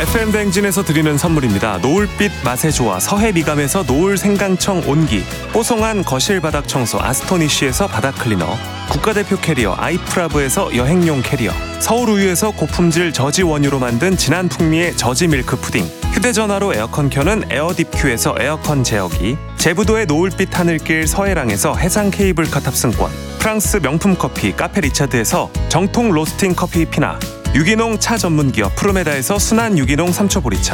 FM 대행진에서 드리는 선물입니다. 노을빛 맛의 조화 서해미감에서 노을 생강청 온기, 뽀송한 거실 바닥 청소 아스토니쉬에서 바닥 클리너, 국가대표 캐리어 아이프라브에서 여행용 캐리어, 서울우유에서 고품질 저지 원유로 만든 진한 풍미의 저지 밀크 푸딩, 휴대전화로 에어컨 켜는 에어딥큐에서 에어컨 제어기, 제부도의 노을빛 하늘길 서해랑에서 해상 케이블카 탑승권, 프랑스 명품 커피 카페 리차드에서 정통 로스팅 커피 피나, 유기농 차 전문기업 프로메다에서 순한 유기농 삼초보리차,